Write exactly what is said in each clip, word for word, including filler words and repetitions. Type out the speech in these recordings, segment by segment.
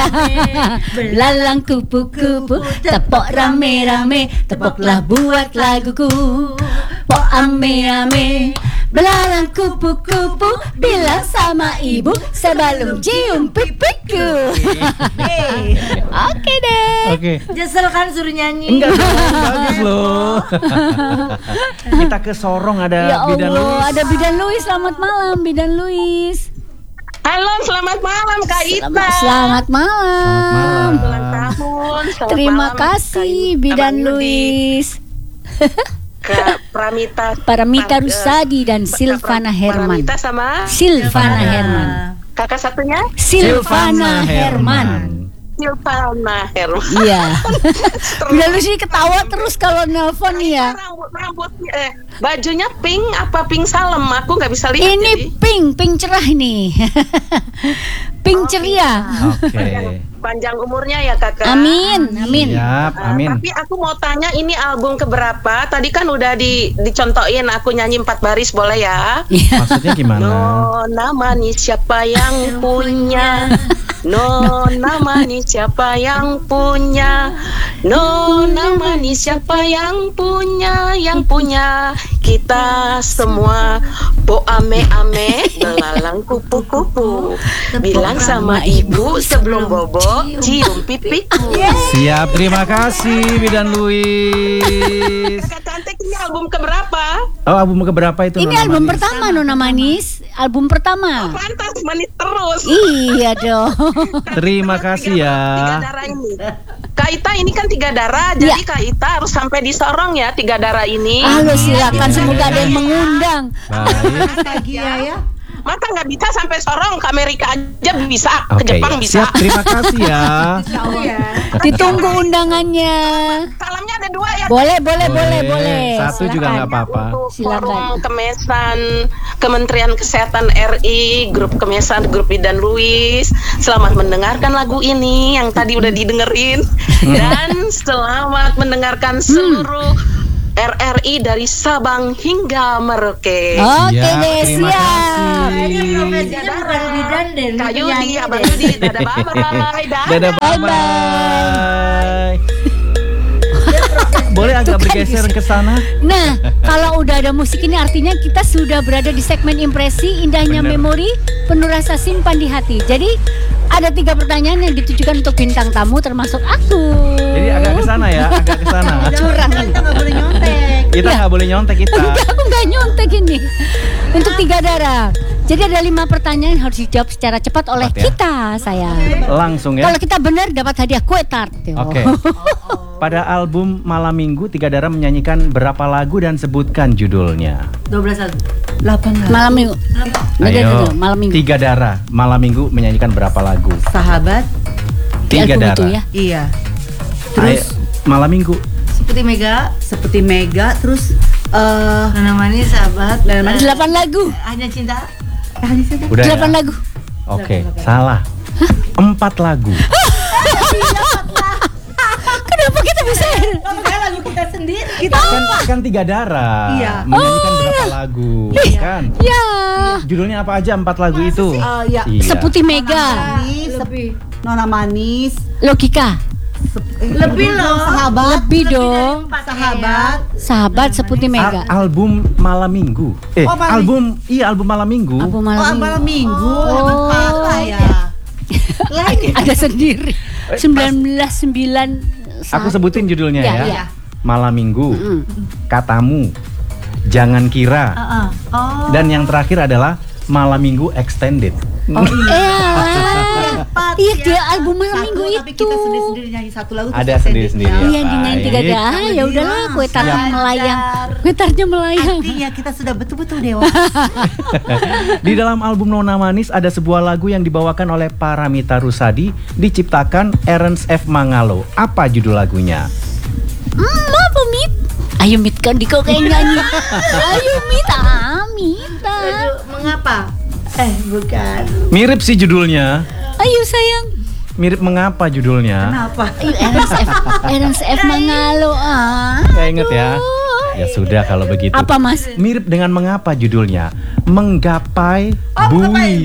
Belalang kupu-kupu, tepok rame-rame, tepoklah buat laguku. Pok ame-ame, belalang kupu-kupu, bilang sama ibu sebelum cium pipiku. Oke deh. Oke. Nyesel kan suruh nyanyi. Enggak, bagus loh. Kita ke Sorong ada Ya Bidan Allah, Luis. ada Bidan Luis. Selamat malam, Bidan Luis. Halo, selamat malam Kak Ita. Selamat, selamat malam. Selamat Ulang tahun. Selamat Terima malam, kasih, Kak Bidan Abang Yudi, Luis. Kak Pramita, Paramita Par- Rusadi dan Pra- Silvana Herman. Paramita sama Silvana Herman. kakak satunya Silvana Herman. Silvana Herman. Iya. Bidan Luis ini ketawa terus kalau nelpon ya. Rambut rambutnya eh bajunya pink apa pink salem? Aku nggak bisa lihat. Ini jadi. pink, pink cerah nih. Pink ceria. Oke. Panjang, panjang umurnya ya kakak. Amin, amin. Siap, Uh, amin. Tapi aku mau tanya ini album keberapa? Tadi kan udah di dicontohin aku nyanyi empat baris boleh ya? Maksudnya gimana? Nona manis siapa yang punya? Nona manis siapa yang punya? Nona manis siapa yang punya? Yang punya kita semua. Bo ame ame, belalang kupu-kupu. Bilang sama ibu sebelum bobo, cium pipiku. Siap, terima kasih Bidan Luis. Kakak cantik ini album keberapa? Oh, album keberapa itu? Ini Nona album Manis? pertama Nona Manis, album pertama. Pantas manis terus. Iya dong. Terima kasih Tiga- ya. Tiga darah ini. Kak Ita ini kan tiga darah, jadi Ya. Kak Ita harus sampai di Sorong ya tiga darah ini. Halo, silakan semoga ada yang mengundang. Baik. Nostalgia ya. Masa nggak bisa sampai Sorong, ke Amerika aja bisa, ke Oke, Jepang bisa. siap. Terima kasih ya. Insya Allah ya. Ditunggu undangannya. Salamnya ada dua ya. Boleh, boleh, boleh, boleh. Satu juga Silakan. nggak apa-apa. Untuk Silakan. Forum Kemesan, Kementerian Kesehatan R I, Grup Kemesan, Grup Bidan Luis. Selamat mendengarkan lagu ini yang tadi udah didengerin dan selamat mendengarkan seluruh R R I dari Sabang hingga Merauke. Oke Siap, deh, terima siap. Ini profesinya bukan bidan deh. Kak Yudi, penyanyi Abang deh. Yudi, dadah bye-bye. Dadah, bye-bye. Boleh agak bergeser ke sana? Nah, kalau udah ada musik ini artinya kita sudah berada di segmen impresi, indahnya Bener. memori, penuh rasa simpan di hati. Jadi ada tiga pertanyaan yang ditujukan untuk bintang tamu termasuk aku. Jadi agak ke sana ya, agak ke sana. Curang ini. Kita nggak boleh nyontek. Kita nggak boleh nyontek kita. Enggak, aku nggak nyontek ini. Untuk tiga darah. Jadi ada lima pertanyaan yang harus dijawab secara cepat oleh Cepat ya. kita, sayang. Langsung ya. Kalau kita benar dapat hadiah kue tart. Oke. Pada album Malam Minggu, Tiga Darah menyanyikan berapa lagu dan sebutkan judulnya. dua belas lagu. delapan lagu. Malam minggu. Nggak, nggak, nggak, malam minggu. Tiga Darah Malam Minggu menyanyikan berapa lagu? Sahabat. Di Tiga album Darah. itu ya. Iya. Terus Malam Minggu. Seperti Mega, seperti Mega, terus eh Nona Manis, sahabat, Nona Manis. Delapan lagu. Hanya cinta. Eh, Hanya cinta. Udah Delapan ya? lagu. Oke, salah. Empat lagu. Kenapa kita bisa? Makanya lagu kita sendiri. Kita kan, kan Tiga Darah. Iya. Menyanyikan berapa lagu? Kan? Ya. Judulnya apa aja empat lagu itu? Eh, ya. Iya. Seputi Mega. Manis, lebih. Nona Manis. Logika. Lebih loh. Sahabat. Lebih dong. Sahabat. Sahabat Seputi Al- Mega. album Malam Minggu. Eh, Oh, Malam album iya album Malam Minggu. Album Oh, malam malam minggu. minggu. Oh. Apa ya? Lain. Ada sendiri. sembilan belas sembilan. Aku sebutin judulnya Iya, ya. iya. Malam Minggu. Mm. Katamu. Jangan Kira. Heeh. Oh. Dan yang terakhir adalah Malam Minggu Extended. Oh Eh, Empat, iya ya. dia album malam Satu, minggu tapi itu. kita sendiri-sendiri nyanyi satu lagu. Ada terus sendiri-sendiri editnya. ya. Iya dinyanyi tiga Baik. darah. Ya udahlah, kue tartnya Siap. melayang. Kue tartnya melayang. Artinya kita sudah betul-betul dewasa. Di dalam album Nona Manis ada sebuah lagu yang dibawakan oleh Paramita Rusadi, diciptakan Ernst F. Mangalo. Apa judul lagunya? Hmm, apa Mit? Ayo Mit kan Diko kayak nyanyi. Ayo Mit, ah Mita. Aduh, mengapa? Eh, bukan. Mirip sih judulnya. Ayo sayang. Mirip mengapa judulnya? Kenapa? Ayo Ernst F. Ernst F. Mangalo. Ah. Gak inget ya? Ya sudah kalau begitu. Apa Mas? Mirip dengan mengapa judulnya? Menggapai Oh, Bui. Bui.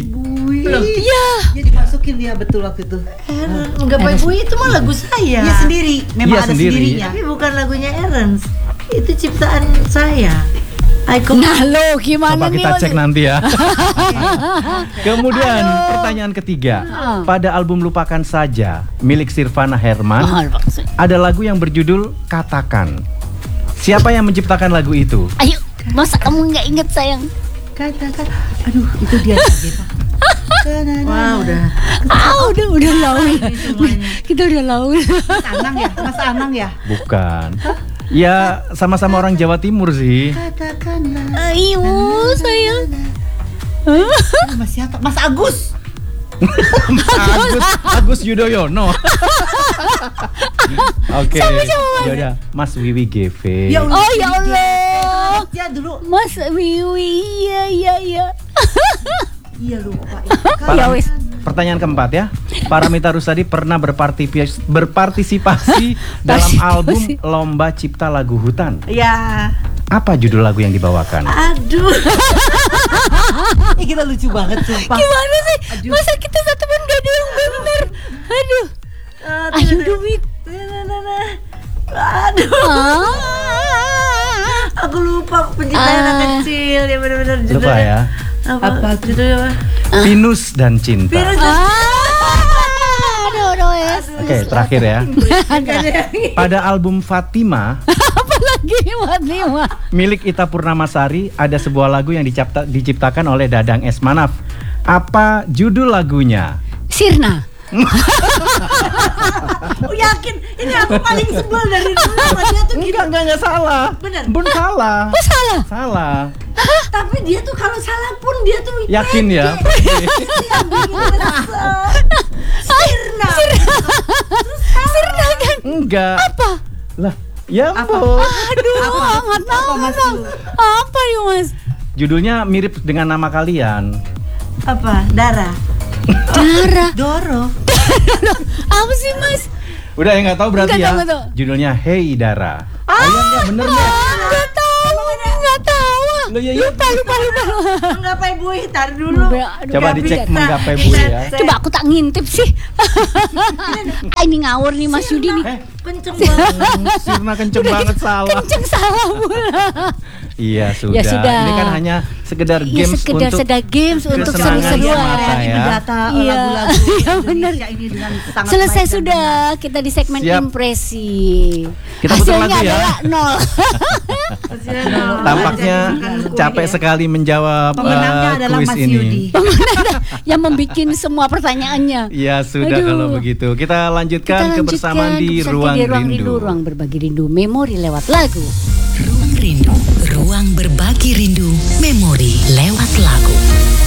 Bui. Iya. Dia dimasukin dia betul waktu itu. Menggapai Bui itu mah lagu saya. Dia sendiri, memang Iya, ada sendiri. sendirinya. Tapi bukan lagunya Ernst. Itu ciptaan saya. Icon. Nah lo gimana Coba nih? kita Mas? cek nanti ya. Kemudian pertanyaan ketiga, Ah. pada album Lupakan Saja milik Sirvana Herman Ah, maksud- ada lagu yang berjudul Katakan. Siapa yang menciptakan lagu itu? Ayo, masa kamu nggak inget sayang? Katakan, aduh itu dia lagi Pak. Wah, udah. Ah, udah udah laul. Kita udah laul. Mas Anang ya, Mas Anang ya. Bukan. Ya sama-sama orang Jawa Timur sih. Katakanlah. Ayo sayang. Aduh, Mas siapa? Mas Agus. Agus Agus Yudhoyono. Oke. Yaudah, Mas Wiwi G V. Ya Allah. Oh ya Allah. Dia dulu. Mas Wiwi, iya iya iya. Iya lupa. Para- Ya wis. Pertanyaan keempat ya. Paramita Rusady pernah berpartisipasi, berpartisipasi dalam album Lomba Cipta Lagu Hutan. Ya. Apa judul lagu yang dibawakan? Aduh. Eh kita lucu banget sumpah. Gimana sih? Aduh. Masa kita satu pun gak ada yang bener? Aduh. Ayo Dumit. Aduh. Ah. Aku lupa penciptaan anak Ah. kecil ya benar-benar Lupa judulnya. ya. Apa? Apa judulnya? Apa? Pinus dan Cinta. Virus. Ah. Aduh, aduh, es. Oke, terakhir ya. Pada album Fatima Apa lagi Fatima? milik Ita Purnamasari ada sebuah lagu yang dicipta, diciptakan oleh Dadang Esmanaf. Apa judul lagunya? Sirna. Aku yakin ini aku paling sebel dari dulu sama dia tuh gitu. Enggak, enggak, enggak salah. Bener. Bun salah. Oh salah. Salah. Tapi dia tuh kalau salah pun dia tuh Yakin ya? Yang bikin kesel. Sirna. Sirna kan? Enggak. Apa? Lah, ya Apa? ampun. Aduh, Apa? nggak tahu, Apa, Mas? nggak tahu. Apa ya Mas? Judulnya mirip dengan nama kalian. Apa? Dara. Dara. Doro. Apa sih Mas? Udah ya nggak tahu berarti Nggak ya. tahu, nggak tahu. Judulnya Hey Dara. Ah, oh, iya, iya, bener nggak? Nggak tahu, nggak tahu. Loh, iya, iya. Lupa, lupa, lupa. Menggapai Bui, tar dulu. Aduh, Coba nggak dicek bisa. Menggapai Bui ya. Coba aku tak ngintip sih. Ah, ini ngawur nih Mas Yudi nih. Eh, Kenceng banget. Sirna kenceng banget salah. Kenceng salah pula. Iya sudah. Ya sudah. Ini kan hanya sekedar Iya, games sekedar untuk sedang games untuk kesenangan seru-seruan. semata ya. Mendata Iya. lagu-lagu Iya, bener. Indonesia ini dengan sangat Selesai baik dan sudah benar. kita di segmen Siap. impresi. Kita putar Hasilnya lagu ya. adalah nol. Tampaknya capek sekali menjawab Pemenangnya eh, adalah kuis Mas ini. Yudi. Yang membuat semua pertanyaannya. Ya sudah Aduh. kalau begitu. Kita lanjutkan Kita kebersamaan di lanjutkan Ruang, di ruang Rindu. rindu, ruang berbagi rindu, memori lewat lagu. Ruang Rindu, ruang berbagi rindu.